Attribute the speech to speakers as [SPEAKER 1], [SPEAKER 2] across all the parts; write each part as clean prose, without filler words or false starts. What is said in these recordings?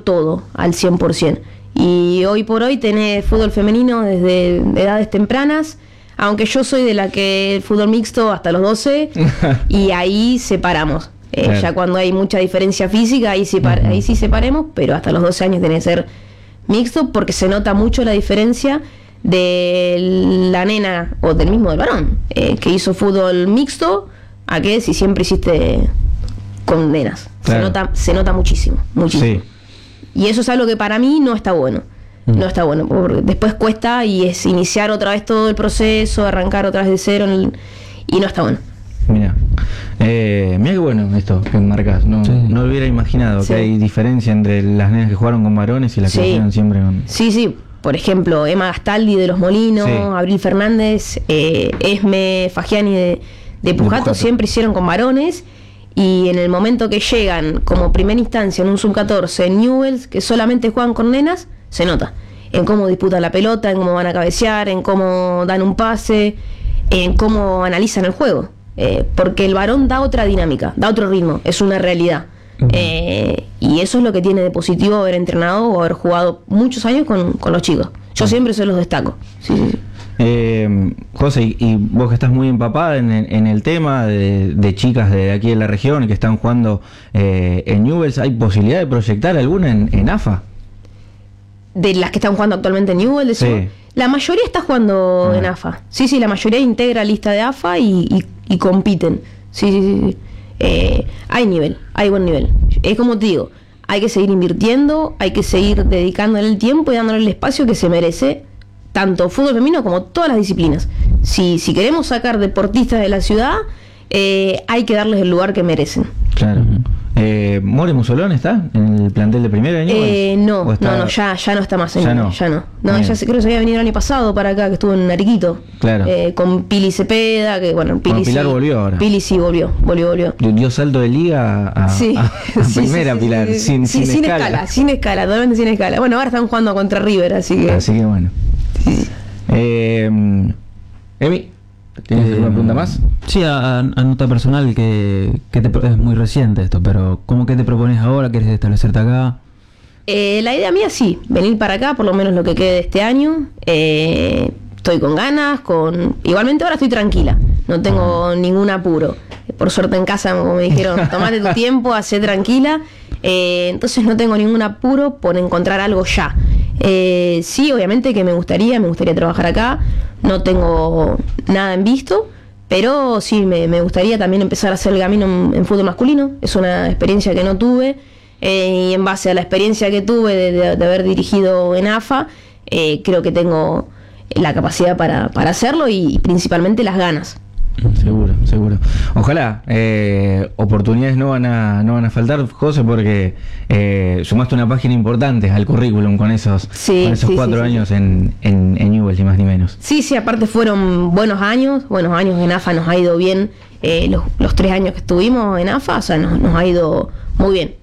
[SPEAKER 1] todo al 100%. Y hoy por hoy tenés fútbol femenino desde edades tempranas, aunque yo soy de la que el fútbol mixto hasta los 12 y ahí separamos. Claro. Ya cuando hay mucha diferencia física, ahí sí separemos, pero hasta los 12 años tiene que ser mixto porque se nota mucho la diferencia de la nena o del varón que hizo fútbol mixto a que si siempre hiciste con nenas. Claro. Se nota muchísimo. Sí. Y eso es algo que para mí no está bueno. No está bueno, porque después cuesta y es iniciar otra vez todo el proceso, arrancar otra vez de cero y no está bueno.
[SPEAKER 2] Mira qué bueno esto que marcas. No lo hubiera imaginado que hay diferencia entre las nenas que jugaron con varones y las que hicieron siempre con...
[SPEAKER 1] Sí. Por ejemplo, Emma Gastaldi de Los Molinos, Abril Fernández, Esme Fagiani de Pujato siempre hicieron con varones. Y en el momento que llegan como primera instancia en un sub-14 en Newell's, que solamente juegan con nenas, se nota en cómo disputan la pelota, en cómo van a cabecear, en cómo dan un pase, en cómo analizan el juego, porque el varón da otra dinámica, da otro ritmo, es una realidad. Y eso es lo que tiene de positivo haber entrenado o haber jugado muchos años con los chicos. Yo siempre se los destaco. Sí.
[SPEAKER 2] José, y vos que estás muy empapada en el tema de chicas de aquí de la región que están jugando en Newell's, ¿hay posibilidad de proyectar alguna en AFA?
[SPEAKER 1] De las que están jugando actualmente en Newell's, sí. La mayoría está jugando en AFA. Sí, la mayoría integra lista de AFA y compiten. Sí. Hay nivel, hay buen nivel. Es como te digo, hay que seguir invirtiendo, hay que seguir dedicándole el tiempo y dándole el espacio que se merece, tanto fútbol femenino como todas las disciplinas. Si queremos sacar deportistas de la ciudad, hay que darles el lugar que merecen.
[SPEAKER 2] Claro. ¿More Musolón está en el plantel de primera de Newell's?
[SPEAKER 1] No, ya no está más en Newell's. Ya no. No, ella creo que se había venido el año pasado para acá, que estuvo en Ariquito. Claro. Con Pili Cepeda, que bueno, Pili
[SPEAKER 2] Pilar volvió ahora.
[SPEAKER 1] Pili sí volvió.
[SPEAKER 2] Dio salto de liga a primera, Pilar, sin escala.
[SPEAKER 1] Sin escala, totalmente sin escala. Bueno, ahora están jugando contra River, así que bueno.
[SPEAKER 2] Sí. Emi, ¿tienes alguna pregunta más?
[SPEAKER 3] Sí, a nota personal, es muy reciente esto, pero ¿cómo que te propones ahora? ¿Quieres establecerte acá?
[SPEAKER 1] La idea mía sí, venir para acá, por lo menos lo que quede de este año. Estoy con ganas, igualmente ahora estoy tranquila, no tengo ningún apuro. Por suerte en casa, como me dijeron, tomate tu tiempo, hacé tranquila. Entonces no tengo ningún apuro por encontrar algo ya. Sí, obviamente que me gustaría trabajar acá. No tengo nada en visto, pero sí me gustaría también empezar a hacer el camino en fútbol masculino. Es una experiencia que no tuve, y en base a la experiencia que tuve de haber dirigido en AFA, creo que tengo la capacidad para hacerlo y principalmente las ganas.
[SPEAKER 2] Seguro. Ojalá oportunidades no van a faltar, José, porque sumaste una página importante al currículum con esos 4 años en Newell's, ni más ni menos. Sí,
[SPEAKER 1] aparte fueron buenos años en AFA, nos ha ido bien. Los 3 años que estuvimos en AFA, o sea, nos ha ido muy bien.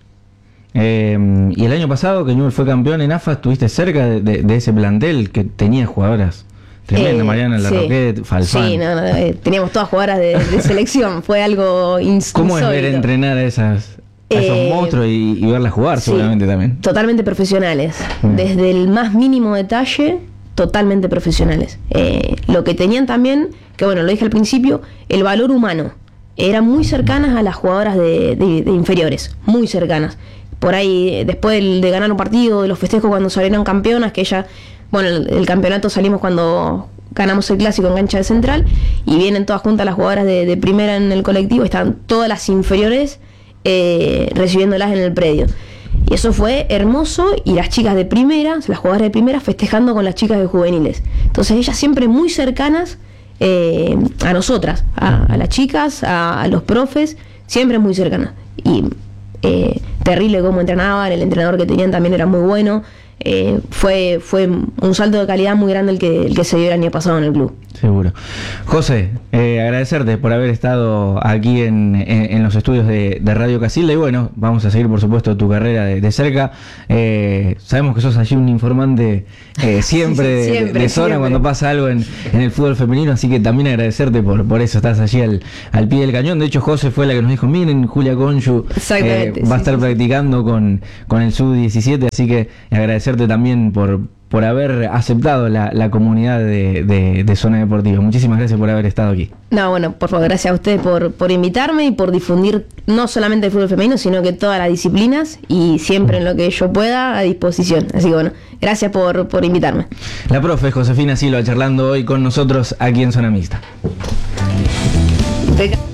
[SPEAKER 2] Y el año pasado que Newell's fue campeón en AFA, estuviste cerca de ese plantel que tenía jugadoras. Tremenda, Mariana Larroquet, Falfán.
[SPEAKER 1] Sí, teníamos todas jugadoras de selección, fue algo insólito.
[SPEAKER 2] ¿Cómo es ver entrenar a esos monstruos y verlas jugar, seguramente también?
[SPEAKER 1] Totalmente profesionales, desde el más mínimo detalle, totalmente profesionales. Lo que tenían también, que bueno, lo dije al principio, el valor humano. Eran muy cercanas a las jugadoras de inferiores, muy cercanas. Por ahí, después de ganar un partido, de los festejos cuando salieron campeonas, que ella... Bueno, el campeonato salimos cuando ganamos el clásico en cancha de Central y vienen todas juntas las jugadoras de primera en el colectivo, están todas las inferiores recibiéndolas en el predio. Y eso fue hermoso, y las chicas de primera, las jugadoras de primera, festejando con las chicas de juveniles. Entonces ellas siempre muy cercanas a nosotras, a las chicas, a los profes, siempre muy cercanas. Y terrible cómo entrenaban, el entrenador que tenían también era muy bueno. fue un salto de calidad muy grande el que se dio el año pasado en el club.
[SPEAKER 2] Seguro. José, agradecerte por haber estado aquí en los estudios de Radio Casilda y bueno, vamos a seguir por supuesto tu carrera de cerca. Sabemos que sos allí un informante siempre de zona cuando pasa algo en el fútbol femenino, así que también agradecerte por eso, estás allí al pie del cañón. De hecho, José fue la que nos dijo, miren, Julia Conchu va a estar practicando con el Sub-17, así que agradecerte también por haber aceptado la comunidad de Zona Deportiva. Muchísimas gracias por haber estado aquí.
[SPEAKER 1] No, bueno, por favor, gracias a ustedes por invitarme y por difundir no solamente el fútbol femenino, sino que todas las disciplinas y siempre en lo que yo pueda a disposición. Así que bueno, gracias por invitarme. La profe Josefina Silva charlando hoy con nosotros aquí en Zona Mixta.